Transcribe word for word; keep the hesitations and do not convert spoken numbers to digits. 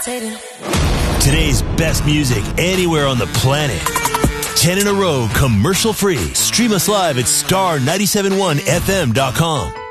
levitating. Today's best music anywhere on the planet. ten in a row, commercial free. Stream us live at star nine seven one F M dot com.